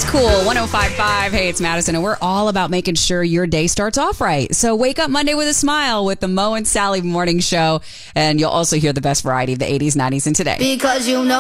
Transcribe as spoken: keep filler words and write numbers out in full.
is cool. one oh five point five. Hey, it's Madison, and we're all about making sure your day starts off right. So wake up Monday with a smile with the Mo and Sally Morning Show, and you'll also hear the best variety of the eighties, nineties, and today. Because you know